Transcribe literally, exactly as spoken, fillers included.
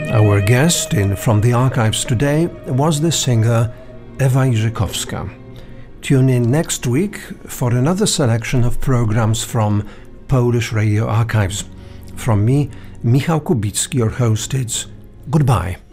Our guest in From the Archives today was the singer Ewa Jerzykowska. Tune in next week for another selection of programs from Polish Radio Archives. From me, Michał Kubicki, your host, it's goodbye.